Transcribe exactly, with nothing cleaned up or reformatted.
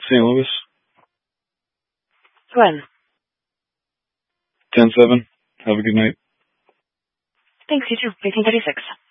Saint Louis. When? ten seven. Have a good night. Thanks, you too. eighteen thirty-six.